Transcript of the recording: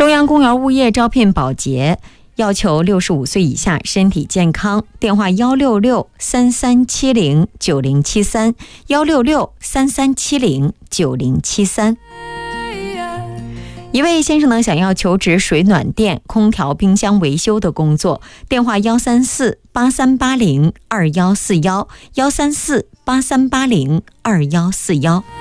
中央公园物业招聘保洁，要求65岁以下，身体健康。电话166-3370-9073 166-3370-9073。一位先生呢，想要求职水暖店、空调、冰箱维修的工作，电话134-8380-2141 134-8380-2141。